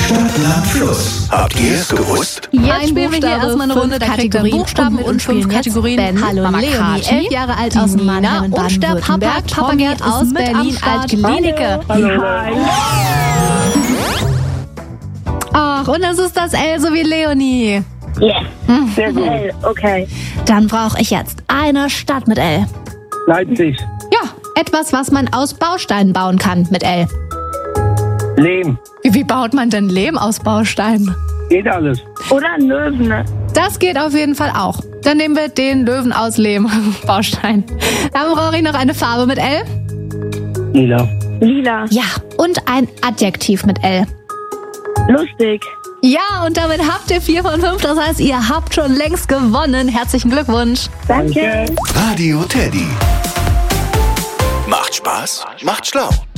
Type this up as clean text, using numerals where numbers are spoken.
Stadt, Land, Fluss. Habt ihr es gewusst? Jetzt spielen wir hier erstmal eine Runde Kategorien. Buchstaben und 5 Kategorien. Ben, Hallo Mama Leonie, Kati, 11 Jahre alt aus die Nina Mannheim in und der Papa Baden-Württemberg, Gerd aus Tommy Berlin, am Start. Alt-Klinike. Ach, und es ist das L so wie Leonie. Yes. Sehr gut. Okay. Dann brauche ich jetzt eine Stadt mit L. Leipzig. Ja, etwas, was man aus Bausteinen bauen kann mit L. Lehm. Wie baut man denn Lehm aus Bausteinen? Geht alles. Oder ein Löwen, ne? Das geht auf jeden Fall auch. Dann nehmen wir den Löwen aus Lehm, Baustein. Dann brauche ich noch eine Farbe mit L. Lila. Lila. Ja, und ein Adjektiv mit L. Lustig. Ja, und damit habt ihr 4 von 5. Das heißt, ihr habt schon längst gewonnen. Herzlichen Glückwunsch. Danke. Radio Teddy. Macht Spaß, macht schlau.